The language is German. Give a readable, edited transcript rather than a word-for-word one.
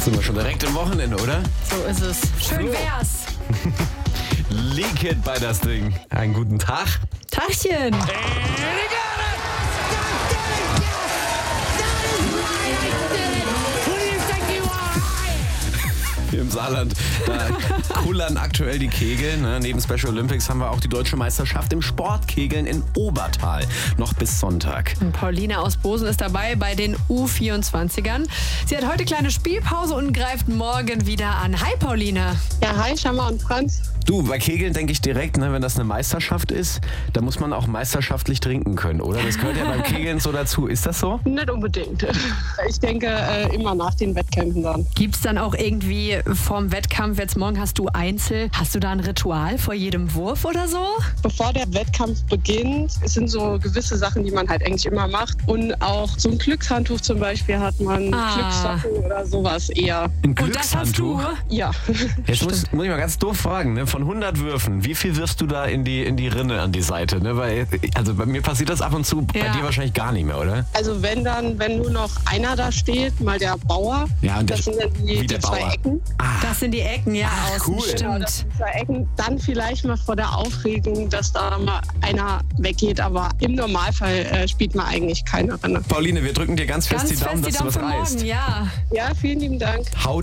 Sind wir schon direkt im Wochenende, oder? So ist es. Schön wär's. Leak It bei das Ding. Einen guten Tag. Tachchen. Hier im Saarland, da kullern aktuell die Kegel. Ne? Neben Special Olympics haben wir auch die Deutsche Meisterschaft im Sportkegeln in Obertal. Noch bis Sonntag. Und Pauline aus Bosen ist dabei bei den U24ern. Sie hat heute kleine Spielpause und greift morgen wieder an. Hi Pauline. Ja, hi, Schammer und Franz. Du, bei Kegeln denke ich direkt, ne, wenn das eine Meisterschaft ist, da muss man auch meisterschaftlich trinken können, oder? Das gehört ja beim Kegeln so dazu. Ist das so? Nicht unbedingt. Ich denke immer nach den Wettkämpfen dann. Gibt's dann auch irgendwie vorm Wettkampf, jetzt morgen hast du Einzel, hast du da ein Ritual vor jedem Wurf oder so? Bevor der Wettkampf beginnt, es sind so gewisse Sachen, die man halt eigentlich immer macht. Und auch so ein Glückshandtuch zum Beispiel hat man, Glückssocken oder sowas eher. Ein Und das hast du? Glückshandtuch? Ja. Jetzt muss ich mal ganz doof fragen, ne? Von 100 Würfen, wie viel wirfst du da in die Rinne an die Seite? Ne? Weil, also bei mir passiert das ab und zu, bei dir wahrscheinlich gar nicht mehr, oder? Also wenn nur noch einer da steht, mal der Bauer, Ja, und das sind dann die zwei Bauer. Ecken. Das sind die Ecken, ja, außen, cool. stimmt. Das sind zwei Ecken. Dann vielleicht mal vor der Aufregung, dass da mal einer weggeht, aber im Normalfall spielt man eigentlich keine Rinne. Pauline, wir drücken dir ganz fest Ganz die Daumen, fest die dass du Daumen was für reißt. morgen, ja. Ja, vielen lieben Dank. Hau